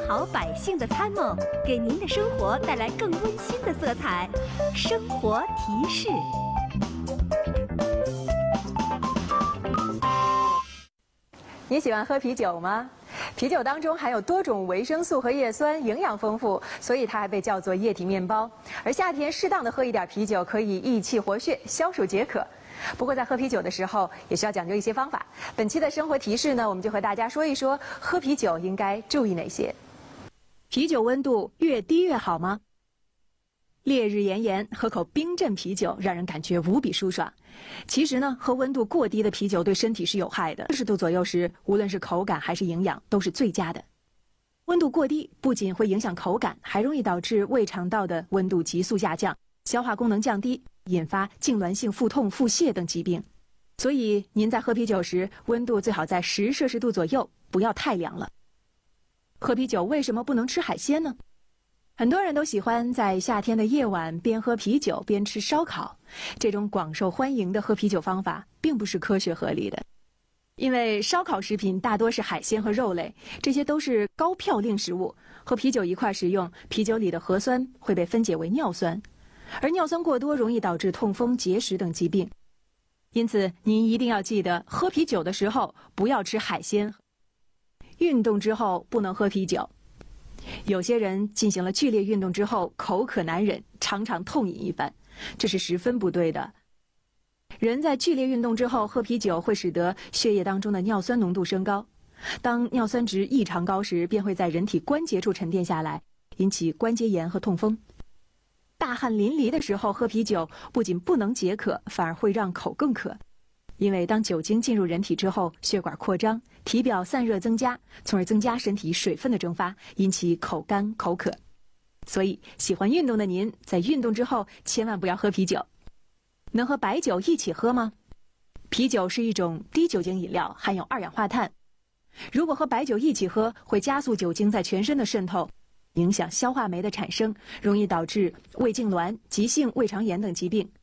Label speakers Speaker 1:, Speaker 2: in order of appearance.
Speaker 1: 好百姓的参谋，给您的生活带来更温馨的色彩。生活提示。
Speaker 2: 你喜欢喝啤酒吗？啤酒当中含有多种维生素和叶酸，营养丰富，所以它还被叫做液体面包。而夏天适当的喝一点啤酒，可以益气活血、消暑解渴。不过在喝啤酒的时候，也需要讲究一些方法。本期的生活提示呢，我们就和大家说一说喝啤酒应该注意哪些。啤酒温度越低越好吗？烈日炎炎，喝口冰镇啤酒让人感觉无比舒爽。其实呢，喝温度过低的啤酒对身体是有害的。40度左右时，无论是口感还是营养都是最佳的。温度过低不仅会影响口感，还容易导致胃肠道的温度急速下降，消化功能降低，引发痉挛性腹痛、腹泻等疾病。所以您在喝啤酒时，温度最好在10摄氏度左右，不要太凉了。喝啤酒为什么不能吃海鲜呢？很多人都喜欢在夏天的夜晚边喝啤酒边吃烧烤，这种广受欢迎的喝啤酒方法并不是科学合理的。因为烧烤食品大多是海鲜和肉类，这些都是高嘌呤食物，和啤酒一块食用，啤酒里的核酸会被分解为尿酸，而尿酸过多容易导致痛风、结石等疾病。因此您一定要记得，喝啤酒的时候不要吃海鲜，运动之后不能喝啤酒。有些人进行了剧烈运动之后口渴难忍，常常痛饮一番，这是十分不对的。人在剧烈运动之后喝啤酒会使得血液当中的尿酸浓度升高，当尿酸值异常高时，便会在人体关节处沉淀下来，引起关节炎和痛风。大汗淋漓的时候喝啤酒不仅不能解渴，反而会让口更渴。因为当酒精进入人体之后，血管扩张，体表散热增加，从而增加身体水分的蒸发，引起口干口渴。所以喜欢运动的您，在运动之后千万不要喝啤酒。能和白酒一起喝吗？啤酒是一种低酒精饮料，含有二氧化碳。如果和白酒一起喝，会加速酒精在全身的渗透，影响消化酶的产生，容易导致胃痉挛、急性胃肠炎等疾病。